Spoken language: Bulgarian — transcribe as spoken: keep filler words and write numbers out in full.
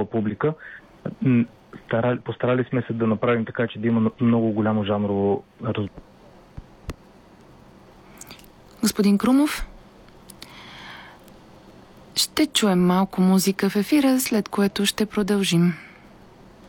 публика. Старали, постарали сме се да направим така, че да има много голямо жанрово разбиране. Господин Крумов, ще чуем малко музика в ефира, след което ще продължим.